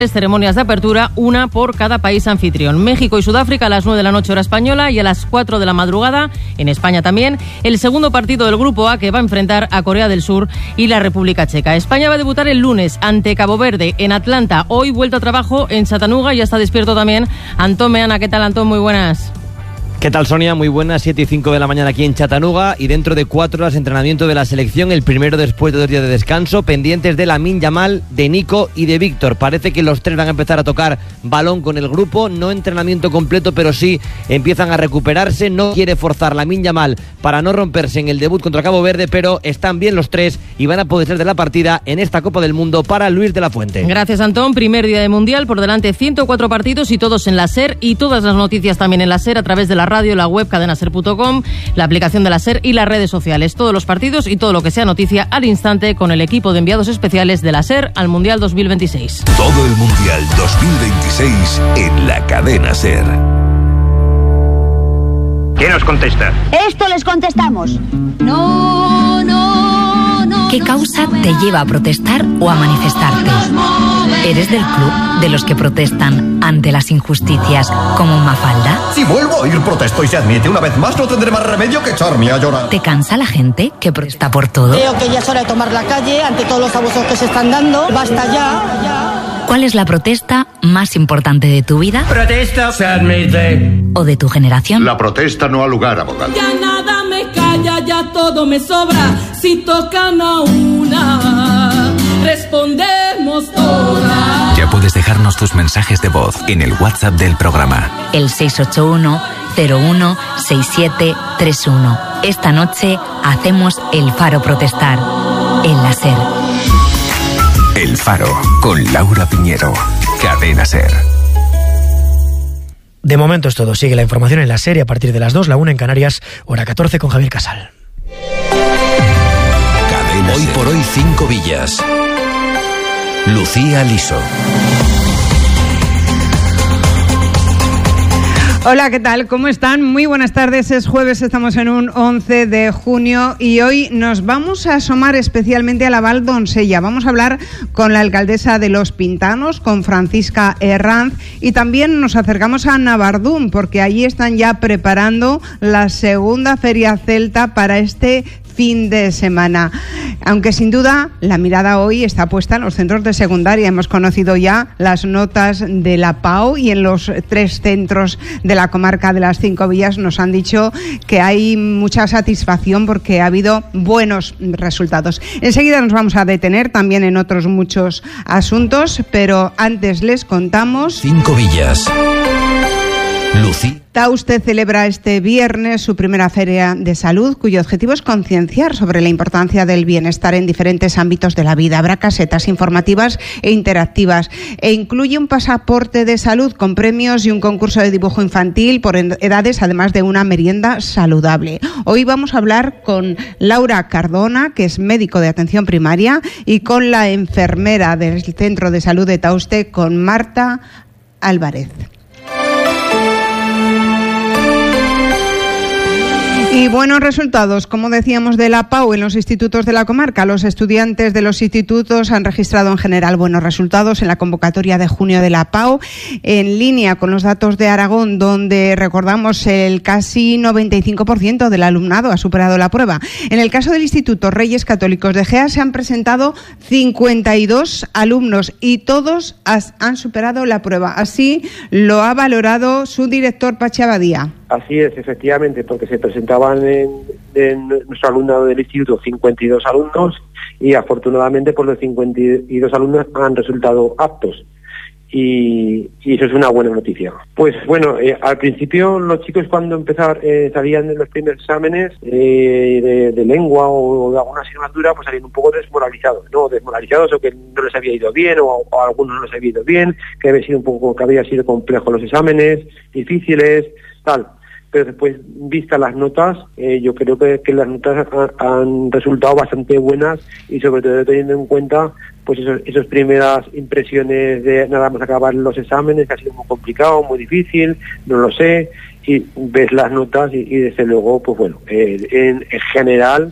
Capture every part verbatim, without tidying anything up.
ceremonias de apertura, una por cada país anfitrión. México y Sudáfrica a las nueve de la noche hora española y a las cuatro de la madrugada, en España también, el segundo partido del Grupo A que va a enfrentar a Corea del Sur y la República Checa. España va a debutar el lunes ante Cabo Verde en Atlanta. Hoy vuelta a trabajo en Chattanooga y ya está despierto también Antón Meana. ¿Qué tal, Antón? Muy buenas. ¿Qué tal, Sonia? Muy buenas, siete y cinco de la mañana aquí en Chattanooga y dentro de cuatro horas entrenamiento de la selección, el primero después de dos días de descanso, pendientes de Lamine Yamal, de Nico y de Víctor. Parece que los tres van a empezar a tocar balón con el grupo, no entrenamiento completo, pero sí empiezan a recuperarse. No quiere forzar Lamine Yamal para no romperse en el debut contra Cabo Verde, pero están bien los tres y van a poder ser de la partida en esta Copa del Mundo para Luis de la Fuente. Gracias, Antón. Primer día de Mundial, por delante ciento cuatro partidos y todos en la SER, y todas las noticias también en la SER a través de la radio, la web cadena ser punto com, la aplicación de la SER y las redes sociales. Todos los partidos y todo lo que sea noticia al instante con el equipo de enviados especiales de la SER al Mundial dos mil veintiséis. Todo el Mundial dos mil veintiséis en la cadena SER. ¿Quién nos contesta? Esto les contestamos. No, no, no. ¿Qué causa te lleva a protestar o a manifestarte? ¿Eres del club de los que protestan ante las injusticias como Mafalda? Si vuelvo a ir protesto y se admite una vez más, no tendré más remedio que echarme a llorar. ¿Te cansa la gente que protesta por todo? Creo que ya es hora de tomar la calle ante todos los abusos que se están dando. Basta ya, ya. ¿Cuál es la protesta más importante de tu vida? Protesta se admite. ¿O de tu generación? La protesta no ha lugar, abogado. Ya nada me calla, ya todo me sobra. Si tocan a una, respondemos todas. Ya puedes dejarnos tus mensajes de voz en el WhatsApp del programa. El seis ocho uno, cero uno, seis siete tres uno. Esta noche hacemos El Faro protestar en la SER. El Faro, con Laura Piñero. Cadena SER. De momento es todo. Sigue la información en la serie a partir de las dos, la una en Canarias, hora catorce con Javier Casal. Cadena Hoy SER. por hoy, cinco villas. Lucía Liso. Hola, ¿qué tal? ¿Cómo están? Muy buenas tardes. Es jueves, estamos en un once de junio y hoy nos vamos a asomar especialmente a la Val Doncella. Vamos a hablar con la alcaldesa de Los Pintanos, con Francisca Herranz, y también nos acercamos a Navardún porque allí están ya preparando la segunda feria celta para este fin de semana. Aunque sin duda la mirada hoy está puesta en los centros de secundaria. Hemos conocido ya las notas de la P A O y en los tres centros de la comarca de las Cinco Villas nos han dicho que hay mucha satisfacción porque ha habido buenos resultados. Enseguida nos vamos a detener también en otros muchos asuntos, pero antes les contamos... Cinco villas. Lucía. Tauste celebra este viernes su primera feria de salud, cuyo objetivo es concienciar sobre la importancia del bienestar en diferentes ámbitos de la vida. Habrá casetas informativas e interactivas e incluye un pasaporte de salud con premios y un concurso de dibujo infantil por edades, además de una merienda saludable. Hoy vamos a hablar con Laura Cardona, que es médico de atención primaria, y con la enfermera del Centro de Salud de Tauste, con Marta Álvarez. Y buenos resultados, como decíamos, de la P A O en los institutos de la comarca. Los estudiantes de los institutos han registrado en general buenos resultados en la convocatoria de junio de la P A O, en línea con los datos de Aragón, donde recordamos el casi noventa y cinco por ciento del alumnado ha superado la prueba. En el caso del Instituto Reyes Católicos de Gea se han presentado cincuenta y dos alumnos y todos has, han superado la prueba. Así lo ha valorado su director, Pachi Abadía. Así es, efectivamente, porque se presentaban en, en nuestro alumnado del instituto cincuenta y dos alumnos y afortunadamente pues los cincuenta y dos alumnos han resultado aptos y, y eso es una buena noticia. Pues bueno, eh, al principio los chicos cuando empezaron eh, salían de los primeros exámenes eh, de, de lengua o de alguna asignatura pues salían un poco desmoralizados, ¿no? Desmoralizados o que no les había ido bien o, o a algunos no les había ido bien, que había sido un poco, que había sido complejo los exámenes, difíciles, tal. Pero después, vistas las notas, eh, yo creo que, que las notas ha, han resultado bastante buenas y sobre todo teniendo en cuenta pues esos, esas primeras impresiones de nada más acabar los exámenes, que ha sido muy complicado, muy difícil, no lo sé, y ves las notas y, y desde luego, pues bueno, eh, en, en general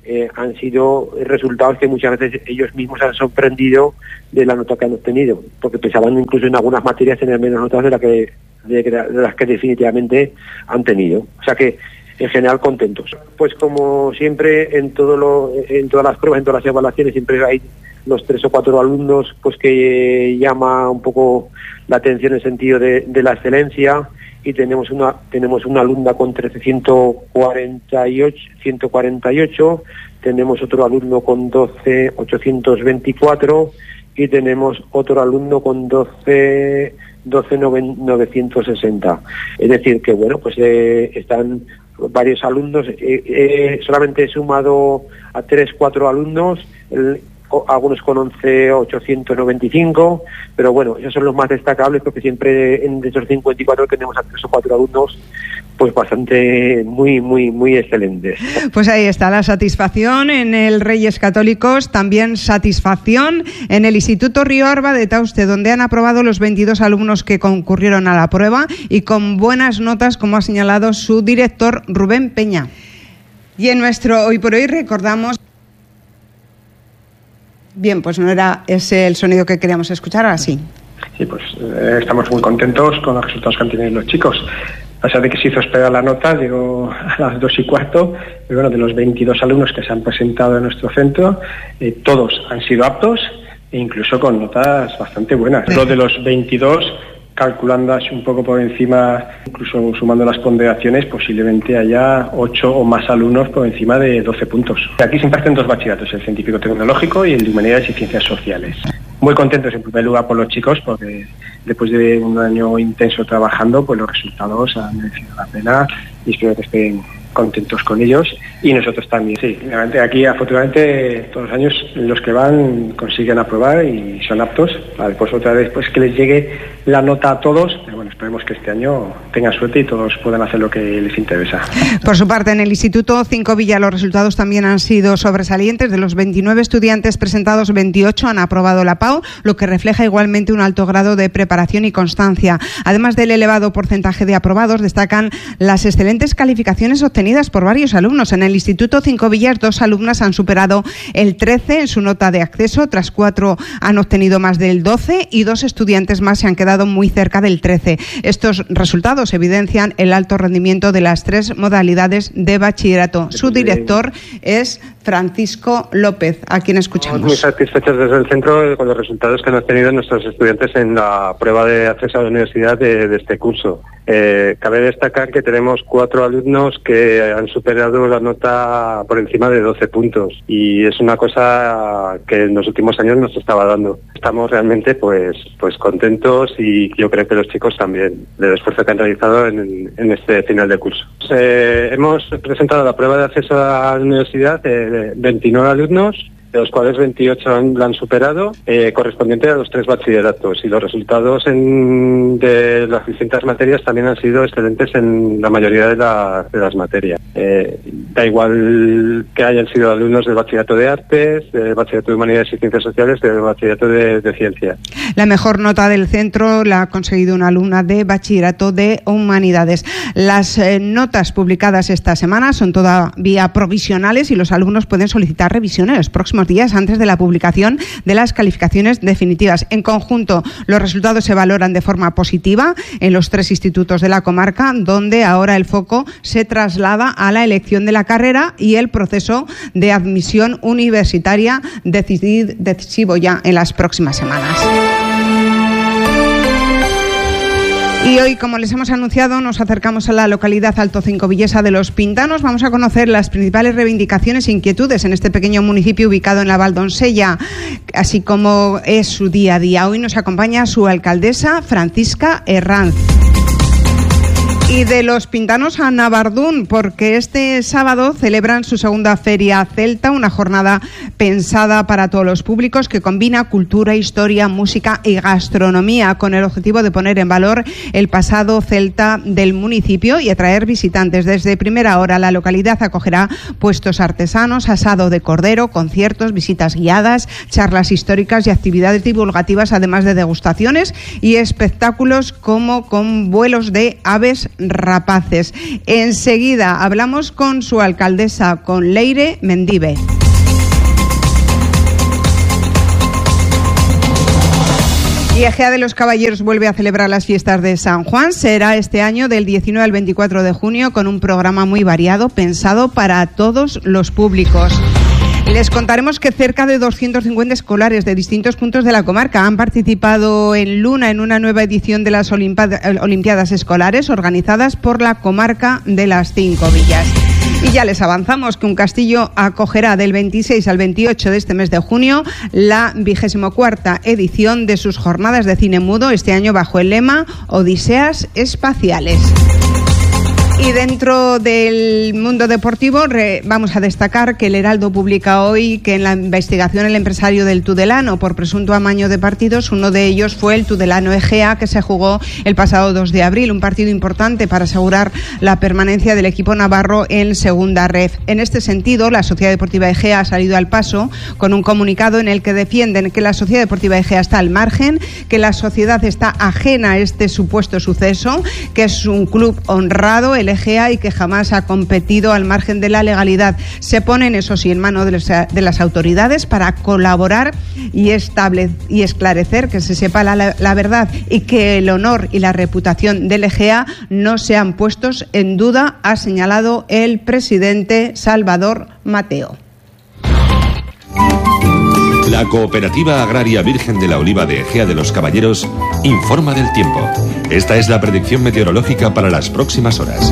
eh, han sido resultados que muchas veces ellos mismos han sorprendido de la nota que han obtenido, porque pensaban incluso en algunas materias tener menos notas de, la que, de, de las que definitivamente han tenido. O sea que, en general, contentos. Pues como siempre, en todo lo, en todas las pruebas, en todas las evaluaciones, siempre hay los tres o cuatro alumnos pues que eh, llama un poco la atención en el sentido de, de la excelencia, y tenemos una tenemos una alumna con trece ciento cuarenta y ocho, tenemos otro alumno con doce ochocientos veinticuatro y tenemos otro alumno con doce novecientos sesenta. Es decir, que bueno, pues eh, están varios alumnos. Eh, eh, solamente he sumado a tres, cuatro alumnos, el, algunos con once ochocientos noventa y cinco, pero bueno, esos son los más destacables, porque siempre en esos cincuenta y cuatro tenemos a tres o cuatro alumnos pues bastante muy muy muy excelentes. Pues ahí está la satisfacción en el Reyes Católicos, también satisfacción en el Instituto Río Arba de Tauste, donde han aprobado los veintidós alumnos que concurrieron a la prueba y con buenas notas, como ha señalado su director Rubén Peña. Y en nuestro Hoy por Hoy recordamos... Bien, pues no era ese el sonido que queríamos escuchar, ahora sí. Sí, pues eh, estamos muy contentos con los resultados que han tenido los chicos. A pesar de que se hizo esperar la nota, llegó a las dos y cuarto, pero bueno, de los veintidós alumnos que se han presentado en nuestro centro, eh, todos han sido aptos e incluso con notas bastante buenas. Lo de los veintidós, calculando así un poco por encima, incluso sumando las ponderaciones, posiblemente haya ocho o más alumnos por encima de doce puntos. Aquí se imparten dos bachilleratos, el científico-tecnológico y el de humanidades y ciencias sociales. Muy contentos en primer lugar por los chicos, porque después de un año intenso trabajando, pues los resultados han merecido la pena y espero que estén contentos con ellos y nosotros también. Sí, realmente aquí afortunadamente todos los años los que van consiguen aprobar y son aptos. Vale, pues otra vez pues que les llegue la nota a todos, pero bueno, esperemos que este año tengan suerte y todos puedan hacer lo que les interesa. Por su parte, en el Instituto Cinco Villa los resultados también han sido sobresalientes. De los veintinueve estudiantes presentados, veintiocho han aprobado la P A U, lo que refleja igualmente un alto grado de preparación y constancia. Además del elevado porcentaje de aprobados, destacan las excelentes calificaciones obtenidas por varios alumnos. En el Instituto Cinco Villas, dos alumnas han superado el trece en su nota de acceso, otras cuatro han obtenido más del doce y dos estudiantes más se han quedado muy cerca del trece. Estos resultados evidencian el alto rendimiento de las tres modalidades de bachillerato. Su director es Francisco López, a quien escuchamos. Muy satisfechos desde el centro con los resultados que han obtenido nuestros estudiantes en la prueba de acceso a la universidad de, de este curso. Eh, cabe destacar que tenemos cuatro alumnos que han superado la nota por encima de doce puntos y es una cosa que en los últimos años nos estaba dando. Estamos realmente pues pues contentos y yo creo que los chicos también del esfuerzo que han realizado en, en este final de curso. Eh, hemos presentado la prueba de acceso a la universidad de veintinueve alumnos, de los cuales veintiocho han, la han superado, eh, correspondiente a los tres bachilleratos, y los resultados en, de las distintas materias también han sido excelentes en la mayoría de, la, de las materias. Eh, da igual que hayan sido alumnos del bachillerato de artes, del bachillerato de humanidades y ciencias sociales, del bachillerato de, de ciencias. La mejor nota del centro la ha conseguido una alumna de bachillerato de humanidades. Las eh, notas publicadas esta semana son todavía provisionales y los alumnos pueden solicitar revisiones en los próximos días antes de la publicación de las calificaciones definitivas. En conjunto, los resultados se valoran de forma positiva en los tres institutos de la comarca, donde ahora el foco se traslada a la elección de la carrera y el proceso de admisión universitaria decisivo ya en las próximas semanas. Y hoy, como les hemos anunciado, nos acercamos a la localidad altocingovillesa de Los Pintanos. Vamos a conocer las principales reivindicaciones e inquietudes en este pequeño municipio ubicado en la Valdonsella, así como es su día a día. Hoy nos acompaña su alcaldesa, Francisca Herranz. Y de Los Pintanos a Navardún, porque este sábado celebran su segunda Feria Celta, una jornada pensada para todos los públicos que combina cultura, historia, música y gastronomía, con el objetivo de poner en valor el pasado celta del municipio y atraer visitantes. Desde primera hora la localidad acogerá puestos artesanos, asado de cordero, conciertos, visitas guiadas, charlas históricas y actividades divulgativas, además de degustaciones y espectáculos como con vuelos de aves rapaces. Enseguida hablamos con su alcaldesa, con Leire Mendive. Y Ejea de los Caballeros vuelve a celebrar las fiestas de San Juan. Será este año del diecinueve al veinticuatro de junio con un programa muy variado pensado para todos los públicos. Les contaremos que cerca de doscientos cincuenta escolares de distintos puntos de la comarca han participado en Luna en una nueva edición de las Olimpiadas Escolares organizadas por la comarca de las Cinco Villas. Y ya les avanzamos que un castillo acogerá del veintiséis al veintiocho de este mes de junio la vigésimo cuarta edición de sus jornadas de cine mudo, este año bajo el lema Odiseas Espaciales. Y dentro del mundo deportivo re, vamos a destacar que el Heraldo publica hoy que en la investigación el empresario del Tudelano por presunto amaño de partidos, uno de ellos fue el Tudelano Ejea, que se jugó el pasado dos de abril, un partido importante para asegurar la permanencia del equipo navarro en segunda ref. En este sentido, la Sociedad Deportiva Ejea ha salido al paso con un comunicado en el que defienden que la Sociedad Deportiva Ejea está al margen, que la sociedad está ajena a este supuesto suceso, que es un club honrado, el Ejea, y que jamás ha competido al margen de la legalidad. Se ponen, eso sí, en manos de, los, de las autoridades para colaborar y, estable, y esclarecer que se sepa la, la verdad y que el honor y la reputación del Ejea no sean puestos en duda, ha señalado el presidente Salvador Mateo. La Cooperativa Agraria Virgen de la Oliva de Ejea de los Caballeros informa del tiempo. Esta es la predicción meteorológica para las próximas horas.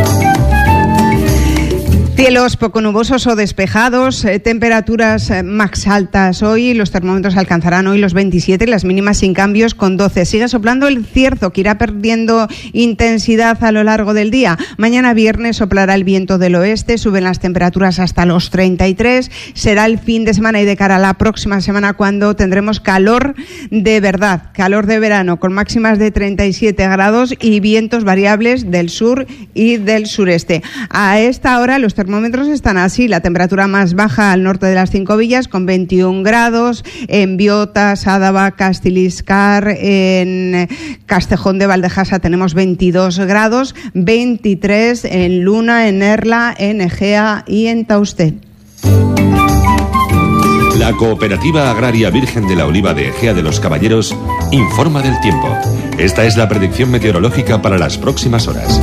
Cielos poco nubosos o despejados, eh, temperaturas eh, más altas hoy, los termómetros alcanzarán hoy los veintisiete, las mínimas sin cambios con doce. Sigue soplando el cierzo que irá perdiendo intensidad a lo largo del día. Mañana viernes soplará el viento del oeste, suben las temperaturas hasta los treinta y tres. Será el fin de semana y de cara a la próxima semana cuando tendremos calor de verdad, calor de verano con máximas de treinta y siete grados y vientos variables del sur y del sureste. A esta hora los termómetros termómetros están así, la temperatura más baja al norte de las Cinco Villas con veintiún grados, en Biota, Sádava, Castiliscar, en Castejón de Valdejasa tenemos veintidós grados, veintitrés en Luna, en Erla, en Ejea y en Tauste. La Cooperativa Agraria Virgen de la Oliva de Ejea de los Caballeros informa del tiempo. Esta es la predicción meteorológica para las próximas horas.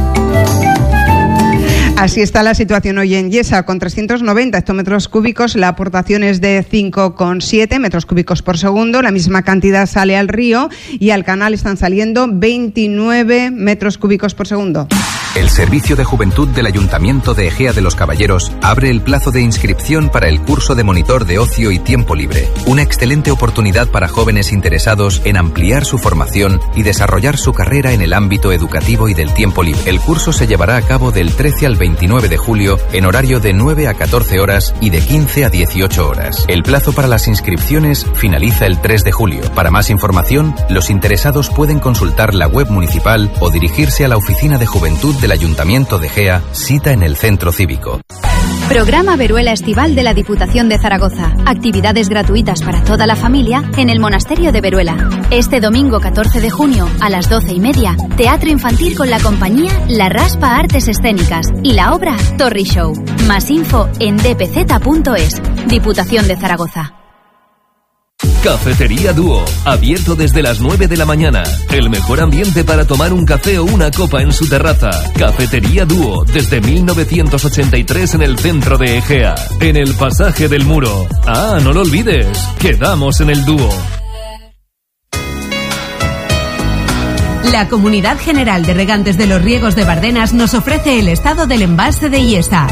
Así está la situación hoy en Yesa, con trescientos noventa hectómetros cúbicos, la aportación es de cinco coma siete metros cúbicos por segundo, la misma cantidad sale al río y al canal están saliendo veintinueve metros cúbicos por segundo. El Servicio de Juventud del Ayuntamiento de Ejea de los Caballeros abre el plazo de inscripción para el curso de monitor de ocio y tiempo libre. Una excelente oportunidad para jóvenes interesados en ampliar su formación y desarrollar su carrera en el ámbito educativo y del tiempo libre. El curso se llevará a cabo del trece al veintinueve de julio en horario de nueve a catorce horas y de quince a dieciocho horas. El plazo para las inscripciones finaliza el tres de julio. Para más información, los interesados pueden consultar la web municipal o dirigirse a la Oficina de Juventud del Ayuntamiento de Ejea, cita en el Centro Cívico. Programa Veruela Estival de la Diputación de Zaragoza. Actividades gratuitas para toda la familia en el Monasterio de Veruela. Este domingo catorce de junio a las doce y media, teatro infantil con la compañía La Raspa Artes Escénicas y la obra Torri Show. Más info en d p z punto es. Diputación de Zaragoza. Cafetería Dúo, abierto desde las nueve de la mañana. El mejor ambiente para tomar un café o una copa en su terraza. Cafetería Dúo, desde mil novecientos ochenta y tres en el centro de Ejea, en el pasaje del Muro. Ah, no lo olvides, quedamos en el Dúo. La Comunidad General de Regantes de los Riegos de Bardenas nos ofrece el estado del embalse de Illesda.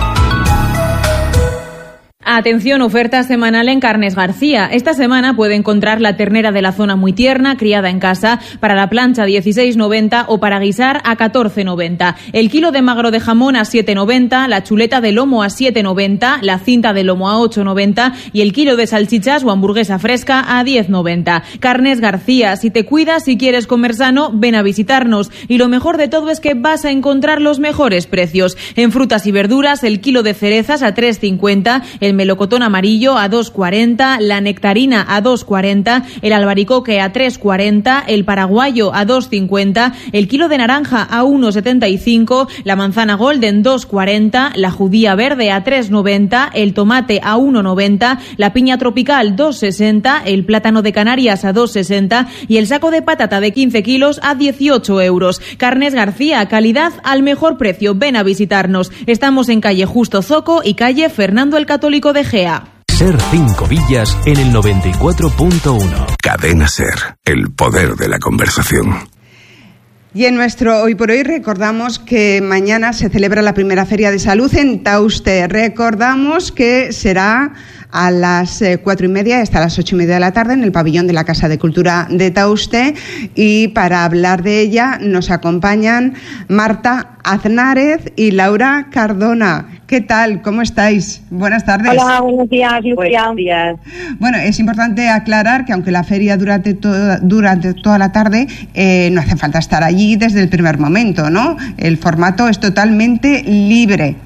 Atención, oferta semanal en Carnes García. Esta semana puede encontrar la ternera de la zona muy tierna, criada en casa, para la plancha dieciséis noventa o para guisar a catorce noventa. El kilo de magro de jamón a siete noventa, la chuleta de lomo a siete noventa, la cinta de lomo a ocho noventa y el kilo de salchichas o hamburguesa fresca a diez noventa. Carnes García, si te cuidas y quieres comer sano, ven a visitarnos. Y lo mejor de todo es que vas a encontrar los mejores precios. En frutas y verduras, el kilo de cerezas a tres cincuenta, el melocotón amarillo a dos cuarenta, la nectarina a dos cuarenta, el albaricoque a tres cuarenta, el paraguayo a dos cincuenta, el kilo de naranja a uno setenta y cinco, la manzana golden dos cuarenta, la judía verde a tres noventa, el tomate a uno noventa, la piña tropical dos sesenta, el plátano de Canarias a dos sesenta y el saco de patata de quince kilos a dieciocho euros. Carnes García, calidad al mejor precio. Ven a visitarnos. Estamos en calle Justo Zoco y calle Fernando el Católico de Gea. Ser Cinco Villas en el noventa y cuatro punto uno. Cadena Ser, el poder de la conversación. Y en nuestro Hoy por Hoy recordamos que mañana se celebra la primera Feria de Salud en Tauste. Recordamos que será a las eh, cuatro y media hasta las ocho y media de la tarde en el pabellón de la Casa de Cultura de Tauste, y para hablar de ella nos acompañan Marta Aznárez y Laura Cardona. ¿Qué tal? ¿Cómo estáis? Buenas tardes. Hola, buenos días, Lucía. Buenos días. Bueno, es importante aclarar que aunque la feria durante, to- durante toda la tarde, eh, no hace falta estar allí desde el primer momento, ¿no? El formato es totalmente libre.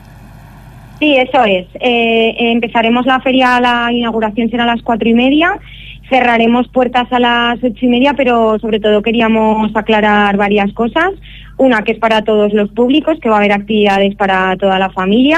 Sí, eso es. Eh, empezaremos la feria, la inauguración será a las cuatro y media, cerraremos puertas a las ocho y media, pero sobre todo queríamos aclarar varias cosas. Una, que es para todos los públicos, que va a haber actividades para toda la familia,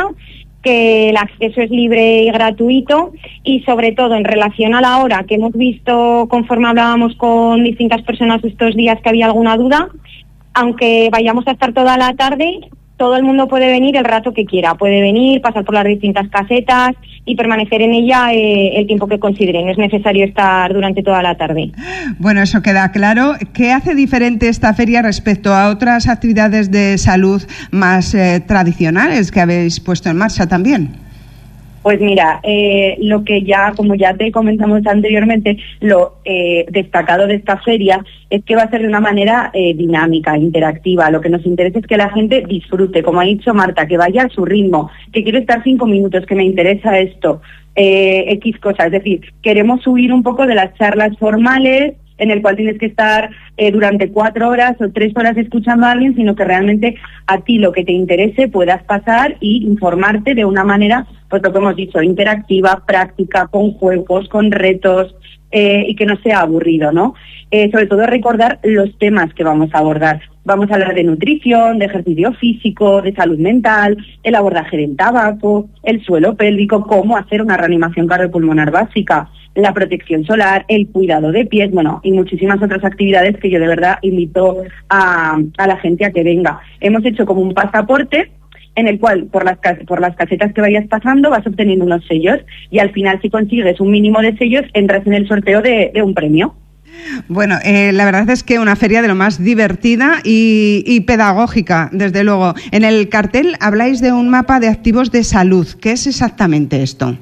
que el acceso es libre y gratuito, y sobre todo en relación a la hora, que hemos visto conforme hablábamos con distintas personas estos días que había alguna duda, aunque vayamos a estar toda la tarde, todo el mundo puede venir el rato que quiera, puede venir, pasar por las distintas casetas y permanecer en ella eh, el tiempo que consideren. No es necesario estar durante toda la tarde. Bueno, eso queda claro. ¿Qué hace diferente esta feria respecto a otras actividades de salud más eh, tradicionales que habéis puesto en marcha también? Pues mira, eh, lo que ya, como ya te comentamos anteriormente, lo eh, destacado de esta feria es que va a ser de una manera eh, dinámica, interactiva. Lo que nos interesa es que la gente disfrute, como ha dicho Marta, que vaya a su ritmo, que quiero estar cinco minutos, que me interesa esto, eh, X cosas. Es decir, queremos huir un poco de las charlas formales, en el cual tienes que estar eh, durante cuatro horas o tres horas escuchando a alguien, sino que realmente a ti lo que te interese puedas pasar y informarte de una manera, pues lo que hemos dicho, interactiva, práctica, con juegos, con retos, eh, y que no sea aburrido, ¿no? Eh, sobre todo recordar los temas que vamos a abordar. Vamos a hablar de nutrición, de ejercicio físico, de salud mental, el abordaje del tabaco, el suelo pélvico, cómo hacer una reanimación cardiopulmonar básica, la protección solar, el cuidado de pies, bueno, y muchísimas otras actividades que yo de verdad invito a, a la gente a que venga. Hemos hecho como un pasaporte en el cual por las por las casetas que vayas pasando vas obteniendo unos sellos, y al final, si consigues un mínimo de sellos, entras en el sorteo de, de un premio. Bueno, eh, la verdad es que una feria de lo más divertida y, y pedagógica, desde luego. En el cartel habláis de un mapa de activos de salud. ¿Qué es exactamente esto?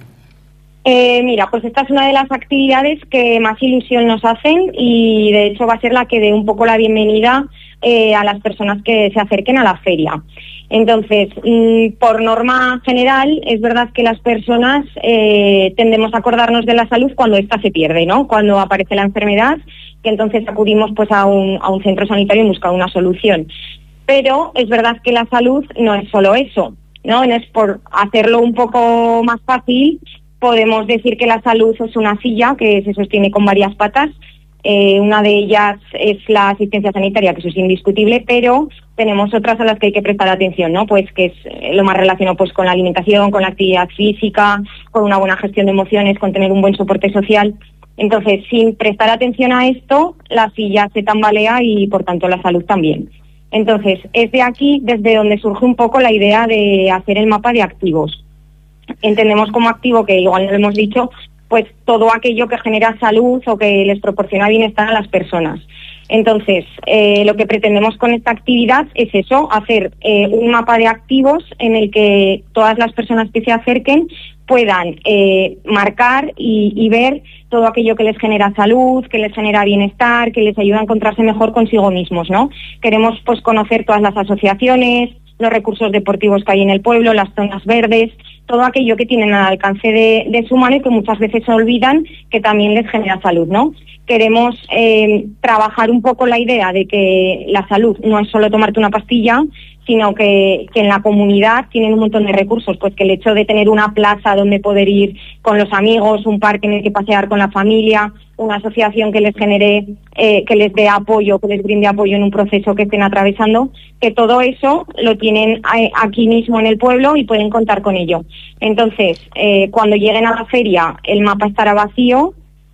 Eh, mira, pues esta es una de las actividades que más ilusión nos hacen, y de hecho va a ser la que dé un poco la bienvenida eh, a las personas que se acerquen a la feria. Entonces, mmm, por norma general, es verdad que las personas eh, tendemos a acordarnos de la salud cuando ésta se pierde, ¿no? Cuando aparece la enfermedad, que entonces acudimos pues a un, a un centro sanitario y buscar una solución. Pero es verdad que la salud no es solo eso, ¿no? No es por hacerlo un poco más fácil. Podemos decir que la salud es una silla que se sostiene con varias patas. Eh, una de ellas es la asistencia sanitaria, que eso es indiscutible, pero tenemos otras a las que hay que prestar atención, ¿no? Pues que es lo más relacionado pues con la alimentación, con la actividad física, con una buena gestión de emociones, con tener un buen soporte social. Entonces, sin prestar atención a esto, la silla se tambalea y, por tanto, la salud también. Entonces, es de aquí desde donde surge un poco la idea de hacer el mapa de activos. Entendemos como activo, que igual no lo hemos dicho, pues todo aquello que genera salud o que les proporciona bienestar a las personas. Entonces, eh, lo que pretendemos con esta actividad es eso, hacer eh, un mapa de activos en el que todas las personas que se acerquen puedan eh, marcar y, y ver todo aquello que les genera salud, que les genera bienestar, que les ayuda a encontrarse mejor consigo mismos, ¿no? Queremos pues conocer todas las asociaciones, los recursos deportivos que hay en el pueblo, las zonas verdes, todo aquello que tienen al alcance de, de su mano y que muchas veces se olvidan que también les genera salud, ¿no? Queremos eh, trabajar un poco la idea de que la salud no es solo tomarte una pastilla, sino que, que en la comunidad tienen un montón de recursos, pues que el hecho de tener una plaza donde poder ir con los amigos, un parque en el que pasear con la familia, una asociación que les genere, eh, que les dé apoyo, que les brinde apoyo en un proceso que estén atravesando, que todo eso lo tienen eh, aquí mismo en el pueblo y pueden contar con ello. Entonces, eh, cuando lleguen a la feria, el mapa estará vacío,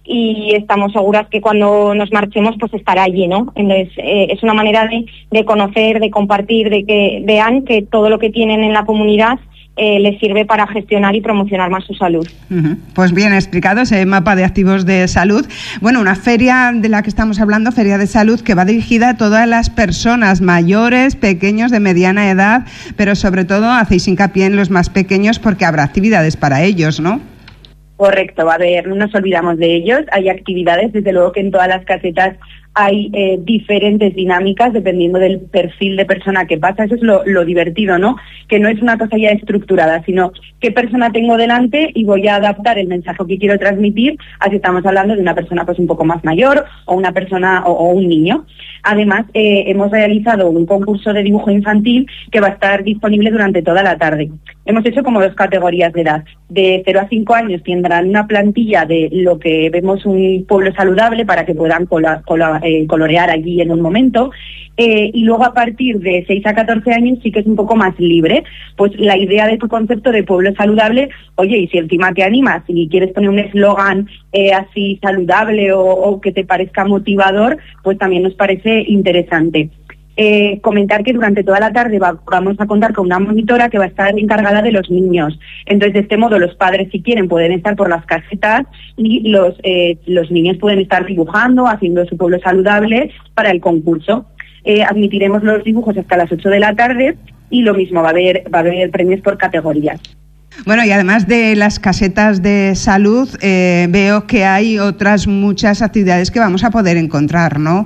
y estamos seguras que cuando nos marchemos pues estará lleno. Entonces eh, es una manera de, de conocer, de compartir, de que vean que todo lo que tienen en la comunidad eh, les sirve para gestionar y promocionar más su salud. Uh-huh. Pues bien explicado ese mapa de activos de salud. Bueno, una feria de la que estamos hablando, Feria de Salud, que va dirigida a todas las personas mayores, pequeños, de mediana edad, pero sobre todo hacéis hincapié en los más pequeños porque habrá actividades para ellos, ¿no? Correcto, a ver, no nos olvidamos de ellos, hay actividades, desde luego que en todas las casetas hay eh, diferentes dinámicas dependiendo del perfil de persona que pasa, eso es lo, lo divertido, ¿no? Que no es una cosa ya estructurada, sino qué persona tengo delante y voy a adaptar el mensaje que quiero transmitir, así estamos hablando de una persona pues un poco más mayor o una persona o, o un niño. Además, eh, hemos realizado un concurso de dibujo infantil que va a estar disponible durante toda la tarde. Hemos hecho como dos categorías de edad. De cero a cinco años tendrán una plantilla de lo que vemos un pueblo saludable para que puedan cola, cola, eh, colorear allí en un momento. Eh, y luego a partir de seis a catorce años sí que es un poco más libre. Pues la idea de tu concepto de pueblo saludable, oye, y si encima te animas y quieres poner un eslogan eh, así saludable o, o que te parezca motivador, pues también nos parece interesante. Eh, comentar que durante toda la tarde va, vamos a contar con una monitora que va a estar encargada de los niños. Entonces, de este modo, los padres, si quieren, pueden estar por las casetas y los, eh, los niños pueden estar dibujando, haciendo su pueblo saludable para el concurso. Eh, admitiremos los dibujos hasta las ocho de la tarde y lo mismo, va a haber, va a haber premios por categorías. Bueno, y además de las casetas de salud, eh, veo que hay otras muchas actividades que vamos a poder encontrar, ¿no?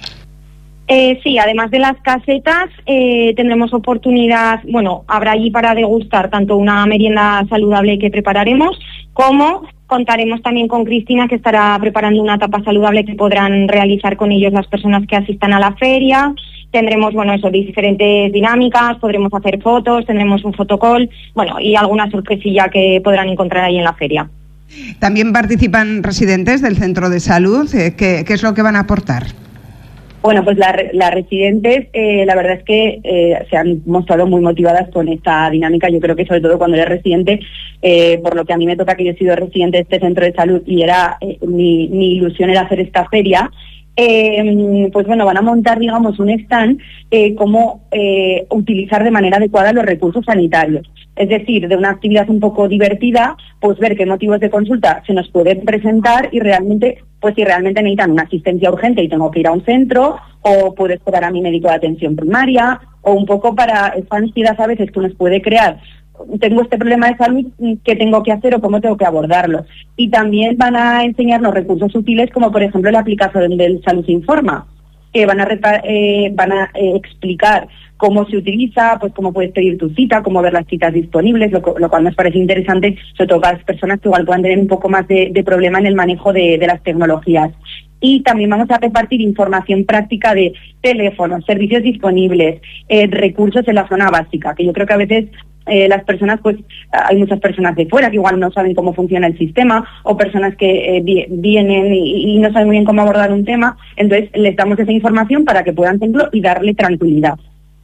Eh, sí, además de las casetas, eh, tendremos oportunidad, bueno, habrá allí para degustar tanto una merienda saludable que prepararemos, como contaremos también con Cristina, que estará preparando una tapa saludable que podrán realizar con ellos las personas que asistan a la feria. Tendremos, bueno, eso, diferentes dinámicas, podremos hacer fotos, tendremos un fotocall, bueno, y alguna sorpresilla que podrán encontrar ahí en la feria. También participan residentes del centro de salud. Eh, ¿qué, qué es lo que van a aportar? Bueno, pues las la residentes, eh, la verdad es que eh, se han mostrado muy motivadas con esta dinámica. Yo creo que sobre todo cuando eres residente, eh, por lo que a mí me toca, que yo he sido residente de este centro de salud y era eh, mi, mi ilusión era hacer esta feria. Eh, pues bueno, van a montar, digamos, un stand, eh, cómo eh, utilizar de manera adecuada los recursos sanitarios. Es decir, de una actividad un poco divertida, pues ver qué motivos de consulta se nos pueden presentar y realmente, pues si realmente necesitan una asistencia urgente y tengo que ir a un centro, o puedo esperar a mi médico de atención primaria, o un poco para esta ansiedad a veces que nos puede crear. Tengo este problema de salud, ¿qué tengo que hacer o cómo tengo que abordarlo? Y también van a enseñarnos recursos útiles como, por ejemplo, la aplicación del Salud Informa, que van a, eh, van a eh, explicar cómo se utiliza, pues cómo puedes pedir tu cita, cómo ver las citas disponibles, lo, lo cual nos parece interesante, sobre todo para las personas que igual puedan tener un poco más de, de problema en el manejo de, de las tecnologías. Y también vamos a repartir información práctica de teléfonos, servicios disponibles, eh, recursos en la zona básica, que yo creo que a veces eh, las personas, pues hay muchas personas de fuera que igual no saben cómo funciona el sistema, o personas que eh, vi- vienen y, y no saben muy bien cómo abordar un tema. Entonces les damos esa información para que puedan tenerlo y darle tranquilidad.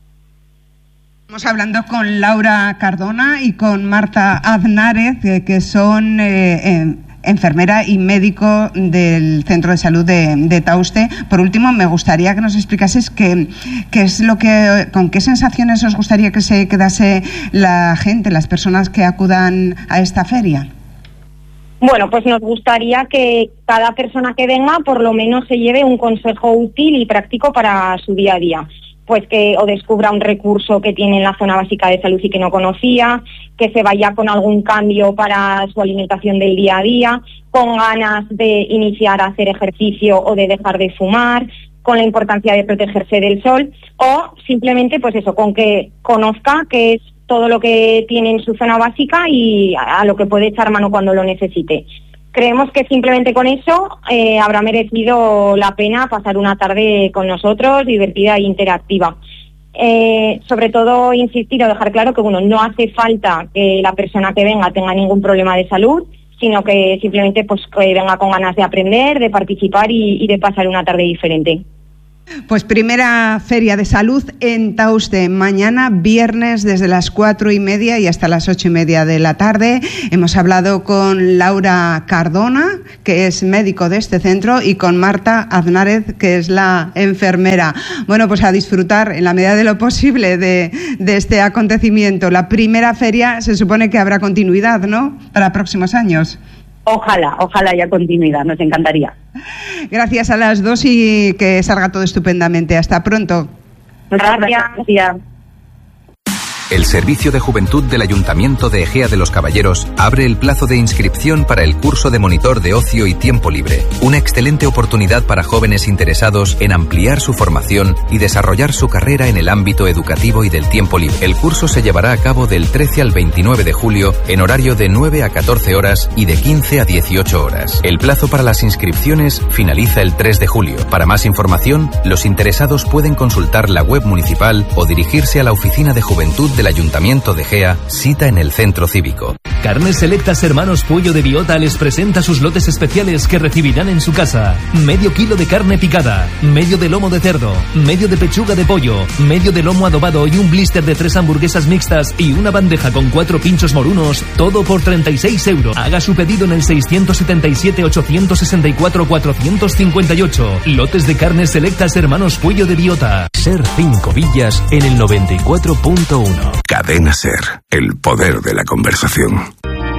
Estamos hablando con Laura Cardona y con Marta Aznárez, eh, que son eh, eh, enfermera y médico del Centro de Salud de, de Tauste. Por último, me gustaría que nos explicases qué, qué es lo que, con qué sensaciones os gustaría que se quedase la gente, las personas que acudan a esta feria. Bueno, pues nos gustaría que cada persona que venga por lo menos se lleve un consejo útil y práctico para su día a día. Pues que o descubra un recurso que tiene en la zona básica de salud y que no conocía, que se vaya con algún cambio para su alimentación del día a día, con ganas de iniciar a hacer ejercicio o de dejar de fumar, con la importancia de protegerse del sol, o simplemente pues eso, con que conozca qué es todo lo que tiene en su zona básica y a lo que puede echar mano cuando lo necesite. Creemos que simplemente con eso eh, habrá merecido la pena pasar una tarde con nosotros, divertida e interactiva. Eh, sobre todo insistir o dejar claro que bueno, no hace falta que la persona que venga tenga ningún problema de salud, sino que simplemente pues que venga con ganas de aprender, de participar y, y de pasar una tarde diferente. Pues primera feria de salud en Tauste, mañana viernes desde las cuatro y media y hasta las ocho y media de la tarde. Hemos hablado con Laura Cardona, que es médico de este centro, y con Marta Aznárez, que es la enfermera. Bueno, pues a disfrutar en la medida de lo posible de, de este acontecimiento. La primera feria se supone que habrá continuidad, ¿no?, para próximos años. Ojalá, ojalá haya continuidad, nos encantaría. Gracias a las dos y que salga todo estupendamente. Hasta pronto. Gracias. Gracias. El Servicio de Juventud del Ayuntamiento de Ejea de los Caballeros abre el plazo de inscripción para el curso de monitor de ocio y tiempo libre. Una excelente oportunidad para jóvenes interesados en ampliar su formación y desarrollar su carrera en el ámbito educativo y del tiempo libre. El curso se llevará a cabo del trece al veintinueve de julio en horario de nueve a catorce horas y de quince a dieciocho horas. El plazo para las inscripciones finaliza el tres de julio. Para más información, los interesados pueden consultar la web municipal o dirigirse a la Oficina de Juventud del Ayuntamiento de Ejea, cita en el Centro Cívico. Carnes Selectas Hermanos Puello de Biota les presenta sus lotes especiales que recibirán en su casa. Medio kilo de carne picada, medio de lomo de cerdo, medio de pechuga de pollo, medio de lomo adobado y un blister de tres hamburguesas mixtas y una bandeja con cuatro pinchos morunos, todo por treinta y seis euros. Haga su pedido en el seiscientos setenta y siete, ochocientos sesenta y cuatro, cuatrocientos cincuenta y ocho. Lotes de Carnes Selectas Hermanos Puello de Biota. Ser cinco Villas en el noventa y cuatro punto uno. Cadena Ser, el poder de la conversación.